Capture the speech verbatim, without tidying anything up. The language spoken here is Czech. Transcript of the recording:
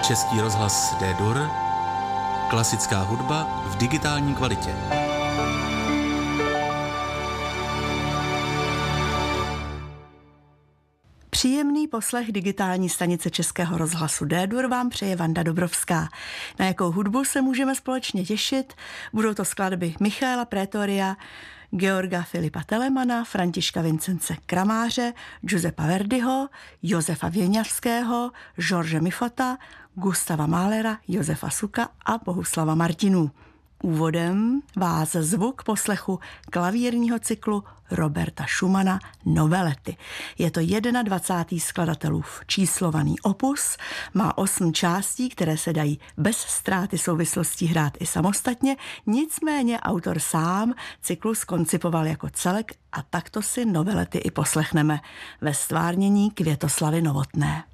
Český rozhlas D-Dur, klasická hudba v digitální kvalitě. Příjemný poslech digitální stanice Českého rozhlasu D-Dur vám přeje Vanda Dobrovská. Na jakou hudbu se můžeme společně těšit? Budou to skladby Michaela Pretoria, Georga Filipa Telemana, Františka Vincence Kramáře, Giuseppa Verdiho, Josefa Věňavského, George Mifota, Gustava Mahlera, Josefa Suka a Bohuslava Martinů. Úvodem vás zvu k poslechu klavírního cyklu Roberta Schumana Novelety. Je to dvacátý první skladatelův číslovaný opus, má osm částí, které se dají bez ztráty souvislostí hrát i samostatně, nicméně autor sám cyklus koncipoval jako celek a takto si Novelety i poslechneme ve stvárnění Květoslavy Novotné.